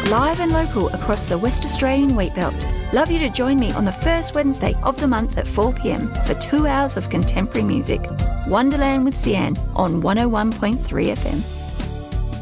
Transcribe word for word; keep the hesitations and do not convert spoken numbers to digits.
live and local across the West Australian wheatbelt. Love you to join me on the first Wednesday of the month at four p m for two hours of contemporary music. Wonderland with Sian on one oh one point three F M.